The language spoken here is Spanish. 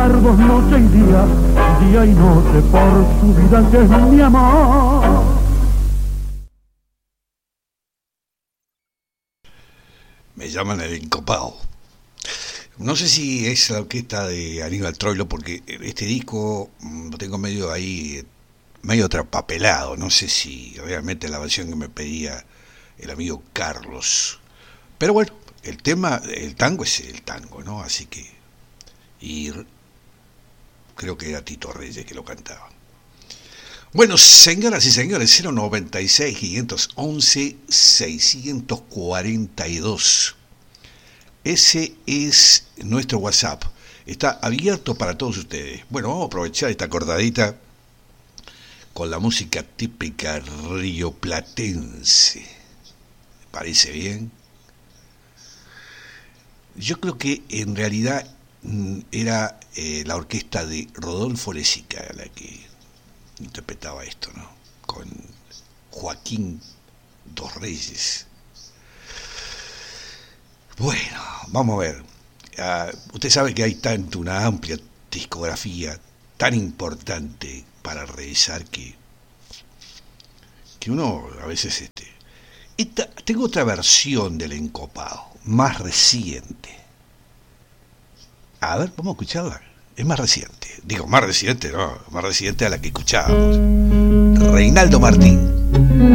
largos noche y día y noche por su vida que es mi amor. Me llaman el encopado. No sé si es la orquesta de Aníbal Troilo, porque este disco lo tengo medio ahí, medio atrapapelado. No sé si realmente la versión que me pedía el amigo Carlos. Pero bueno, el tema, el tango es el tango, ¿no? Así que... Y creo que era Tito Reyes que lo cantaba. Bueno, señoras y señores, 096-511-642. Ese es nuestro WhatsApp. Está abierto para todos ustedes. Bueno, vamos a aprovechar esta acordadita con la música típica rioplatense. ¿Me parece bien? Yo creo que en realidad era la orquesta de Rodolfo Lezica la que interpretaba esto, ¿no? Con Joaquín Dos Reyes. Bueno, vamos a ver. Usted sabe que hay tanto una amplia discografía tan importante para revisar que uno a veces tengo otra versión del encopado, más reciente. A ver, vamos a escucharla. Es más reciente. Digo, más reciente, no, más reciente a la que escuchábamos. Reinaldo Martín.